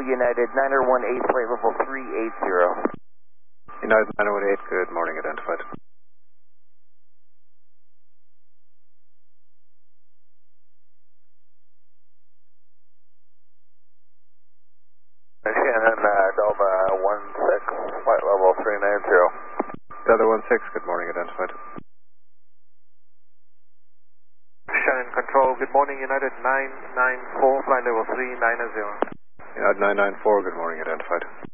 United 918, flight level 380. United 918, good morning, identified. Shannon, Delta 16, flight level 390. Delta 16, good morning, identified. Shannon Control, good morning, United 994, flight level 390. United 994, good morning, identified.